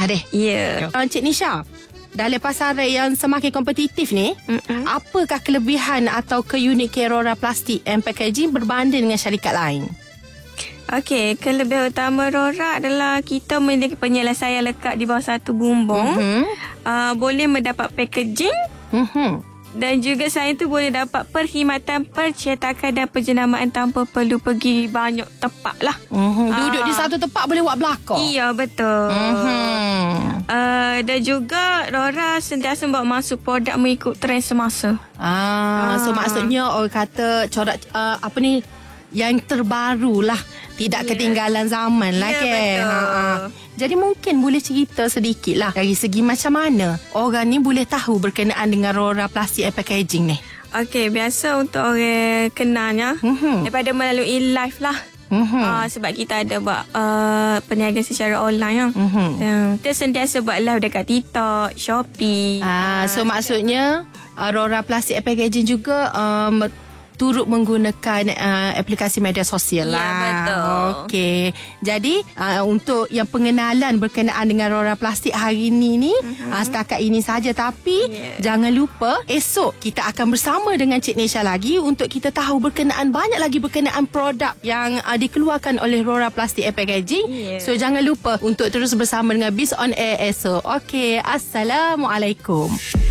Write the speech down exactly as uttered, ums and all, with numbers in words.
deh. Ya. Yeah. Cik Nisha, dalam pasaran yang semakin kompetitif ni, Mm-mm. apakah kelebihan atau keunikan Rora Plastik and Packaging berbanding dengan syarikat lain? Okey, kelebihan utama Rora adalah kita memiliki penyelesaian lekat di bawah satu bumbung. Mm-hmm. Uh, boleh mendapat packaging. Mm-hmm. Dan juga selain itu boleh dapat perkhidmatan percetakan dan penjenamaan tanpa perlu pergi banyak tempat lah. Mm-hmm. Duduk uh, di satu tempat boleh buat belakang. Iya, betul. Mm-hmm. Uh, dan juga Rora sentiasa buat masuk produk mengikut trend semasa. Ah, uh. So maksudnya orang kata corak uh, apa ni yang terbaru lah. Tidak yeah. ketinggalan zaman lah, yeah, kan? Betul. Ha-ha. Jadi mungkin boleh cerita sedikit lah dari segi macam mana orang ni boleh tahu berkenaan dengan Rora Plastik and Packaging ni. Okey, biasa untuk orang kenalnya mm-hmm. daripada melalui live lah. Mm-hmm. Uh, sebab kita ada buat uh, perniagaan secara online lah. Mm-hmm. Uh, kita sentiasa buat live dekat TikTok, Shopee. Ah, so uh, maksudnya uh, Rora Plastik and Packaging juga um, turut menggunakan uh, aplikasi media sosial lah. Ya, betul. Okey. Jadi uh, untuk yang pengenalan berkenaan dengan Rora Plastik hari ini ni uh-huh. uh, setakat ini saja, tapi yeah. jangan lupa esok kita akan bersama dengan Cik Nisha lagi untuk kita tahu berkenaan banyak lagi berkenaan produk yang uh, dikeluarkan oleh Rora Plastik and Packaging. Yeah. So jangan lupa untuk terus bersama dengan Biz on Air esok. Okey, assalamualaikum.